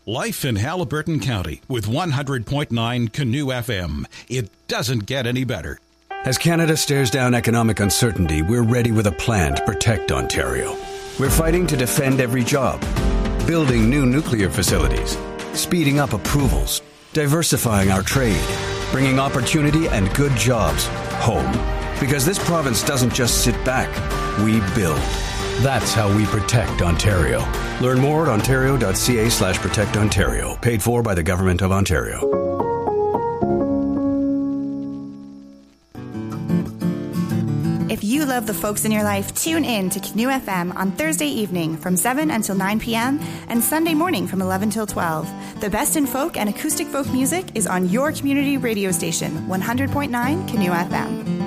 Life in Haliburton County with 100.9 Canoe FM. It doesn't get any better. As Canada stares down economic uncertainty, we're ready with a plan to protect Ontario. We're fighting to defend every job, building new nuclear facilities, speeding up approvals, diversifying our trade, bringing opportunity and good jobs home. Because this province doesn't just sit back, we build. That's how we protect Ontario. Learn more at ontario.ca/protectontario. Paid for by the Government of Ontario. If you love the folks in your life, tune in to Canoe FM on Thursday evening from 7 until 9 p.m. and Sunday morning from 11 till 12. The best in folk and acoustic folk music is on your community radio station, 100.9 Canoe FM.